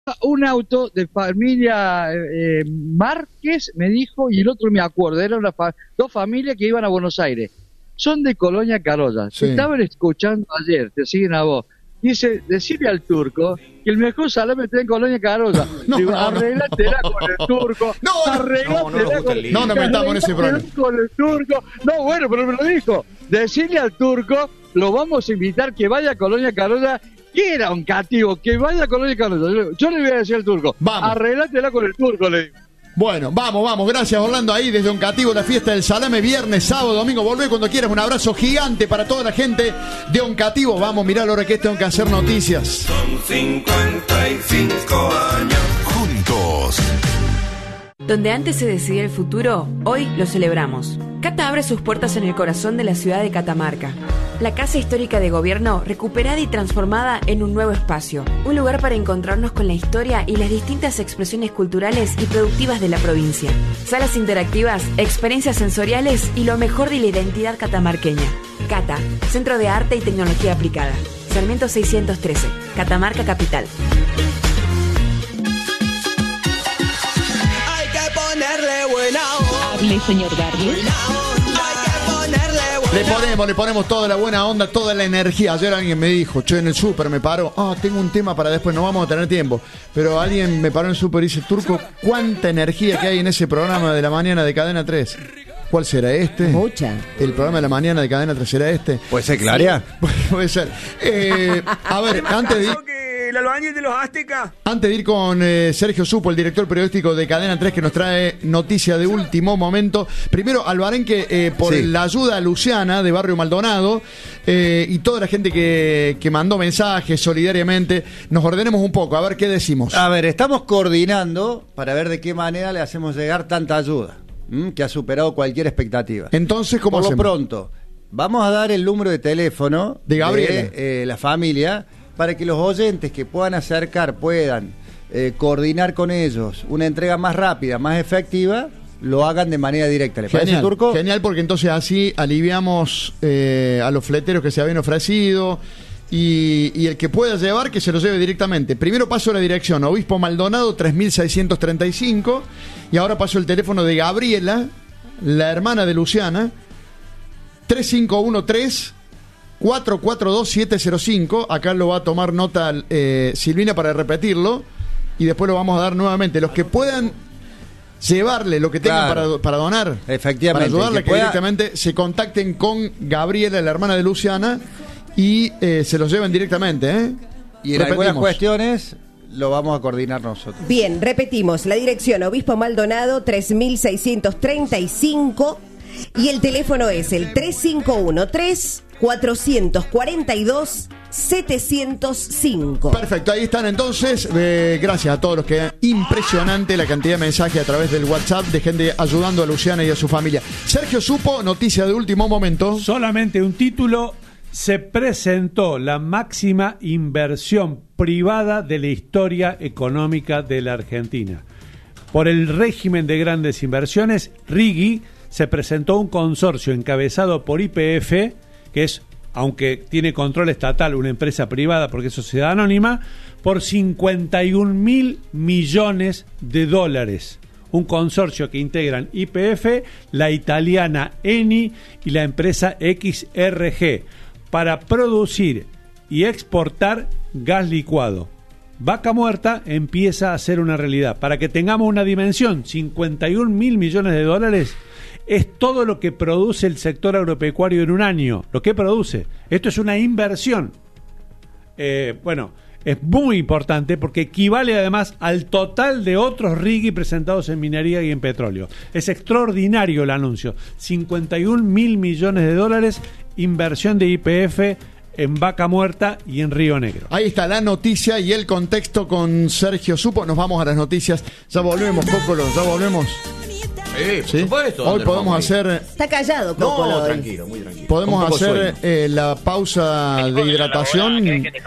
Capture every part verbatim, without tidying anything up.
un auto de familia eh, Márquez, me dijo, y el otro me acuerdo, eran una fa- dos familias que iban a Buenos Aires. Son de Colonia Carolla. Sí. Estaban escuchando ayer, te siguen a vos. Dice, decirle al turco que el mejor salame está en Colonia Carolla. No, Digo, no, no. arreglatela con el turco. No, no, arreglatela no, no nos gusta con el lío. No, no metamos en ese problema. Con el turco. No, bueno, pero me lo dijo. Decirle al turco, lo vamos a invitar que vaya a Colonia Carolla. ¿Qué era un cativo? Que vaya a Colonia Carolla. Yo le voy a decir al turco, Vamos. arreglátela con el turco, le digo. Bueno, vamos, vamos, gracias Orlando ahí desde Oncativo, la fiesta del salame, viernes, sábado, domingo, volvé cuando quieras, un abrazo gigante para toda la gente de Oncativo. Vamos, mirá la hora que es, tengo que hacer noticias. Son cincuenta y cinco años juntos. Donde antes se decidía el futuro, hoy lo celebramos. Cata abre sus puertas en el corazón de la ciudad de Catamarca. La Casa Histórica de Gobierno recuperada y transformada en un nuevo espacio. Un lugar para encontrarnos con la historia y las distintas expresiones culturales y productivas de la provincia. Salas interactivas, experiencias sensoriales y lo mejor de la identidad catamarqueña. Cata, Centro de Arte y Tecnología Aplicada. Sarmiento seiscientos trece, Catamarca Capital. Hay que ponerle buena onda. Hable, señor Gardi. Hay que ponerle Le buena ponemos, le ponemos toda la buena onda, toda la energía. Ayer alguien me dijo, che, en el súper me paró, ah, tengo un tema para después, no vamos a tener tiempo. Pero alguien me paró en el súper y dice, Turco, ¿cuánta energía que hay en ese programa de la mañana de Cadena tres? ¿Cuál será este? Mucha. ¿El programa de la mañana de Cadena tres será este? ¿Puede ser Claria? Puede ser. Eh, a ver, antes de ir... que el albañil de los aztecas. Antes de ir con eh, Sergio Supo, el director periodístico de Cadena tres, que nos trae noticia de último momento. Primero, Albarenque, eh, por Sí. la ayuda a Luciana de Barrio Maldonado eh, y toda la gente que, que mandó mensajes solidariamente, nos ordenemos un poco, a ver qué decimos. A ver, estamos coordinando para ver de qué manera le hacemos llegar tanta ayuda, ¿m? que ha superado cualquier expectativa. Entonces, ¿cómo Por lo hacemos? pronto, vamos a dar el número de teléfono De Gabriela. de, eh, la familia, para que los oyentes que puedan acercar, puedan eh, coordinar con ellos una entrega más rápida, más efectiva, lo hagan de manera directa. ¿Le parece, Genial, Turco? genial, porque entonces así aliviamos eh, a los fleteros que se habían ofrecido y, y el que pueda llevar, que se lo lleve directamente. Primero paso la dirección, Obispo Maldonado tres mil seiscientos treinta y cinco, y ahora paso el teléfono de Gabriela, la hermana de Luciana, tres cinco uno tres, cuatro cuatro dos, siete cero cinco. Acá lo va a tomar nota eh, Silvina para repetirlo, y después lo vamos a dar nuevamente. Los que puedan llevarle lo que tengan Claro. para, para donar, Efectivamente, para ayudarle, que que, pueda- directamente se contacten con Gabriela, la hermana de Luciana, y eh, se los lleven directamente, ¿eh? Y en algunas Repetimos. cuestiones lo vamos a coordinar nosotros. Bien, repetimos, la dirección Obispo Maldonado tres mil seiscientos treinta y cinco y el teléfono es el tres cinco uno tres, cuatro cuatro dos, siete cero cinco. Perfecto, ahí están entonces. Eh, gracias a todos los que... Impresionante la cantidad de mensajes a través del WhatsApp de gente ayudando a Luciana y a su familia. Sergio Supo, noticia de último momento. Solamente un título. Se presentó la máxima inversión privada de la historia económica de la Argentina. Por el régimen de grandes inversiones, RIGI, se presentó un consorcio encabezado por Y P F, que es, aunque tiene control estatal, una empresa privada porque es sociedad anónima, por cincuenta y un mil millones de dólares. Un consorcio que integran Y P F, la italiana Eni y la empresa X R G, para producir y exportar gas licuado. Vaca Muerta empieza a ser una realidad. Para que tengamos una dimensión, cincuenta y un mil millones de dólares es todo lo que produce el sector agropecuario en un año. Lo que produce. Esto es una inversión. Eh, bueno, es muy importante porque equivale además al total de otros RIGI presentados en minería y en petróleo. Es extraordinario el anuncio. cincuenta y un mil millones de dólares, inversión de Y P F en Vaca Muerta y en Río Negro. Ahí está la noticia y el contexto con Sergio Supo. Nos vamos a las noticias. Ya volvemos, Cócolo, ya volvemos. Sí, ¿Sí? Hoy podemos hacer... Está callado, Coco. No, hoy. tranquilo, muy tranquilo. Podemos Con poco hacer sueño. eh, la pausa de hidratación,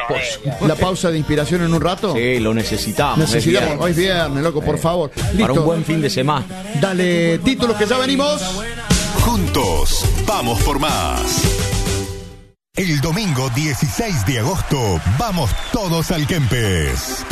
la pausa de inspiración en un rato. Sí, lo necesitamos. Necesitamos, es hoy es viernes, loco, por favor. Para Listo. un buen fin de semana. Dale títulos que ya venimos. Juntos, vamos por más. El domingo dieciséis de agosto, vamos todos al Kempes.